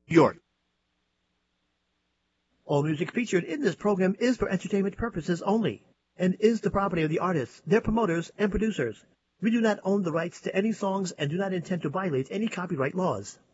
York. All music featured in this program is for entertainment purposes only and is the property of the artists, their promoters, and producers. We do not own the rights to any songs and do not intend to violate any copyright laws.